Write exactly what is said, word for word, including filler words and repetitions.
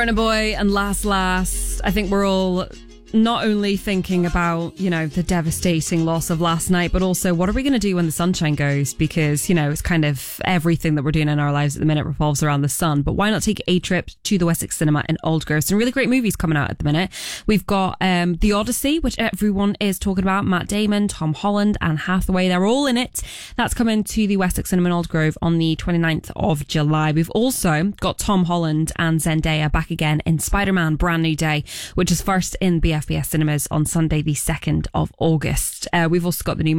Burna Boy and Last Last. I think we're all not only thinking about, you know, the devastating loss of last night, but also what are we going to do when the sunshine goes? Because, you know, it's kind of everything that we're doing in our lives at the minute revolves around the sun. But why not take a trip to the Wessex Cinema in Aldgrove? Some really great movies coming out at the minute. We've got um, The Odyssey, which everyone is talking about. Matt Damon, Tom Holland, Anne Hathaway. They're all in it. That's coming to the Wessex Cinema in Aldgrove on the twenty-ninth of July. We've also got Tom Holland and Zendaya back again in Spider-Man Brand New Day, which is first in B F B S cinemas on Sunday the second of August. Uh, we've also got the new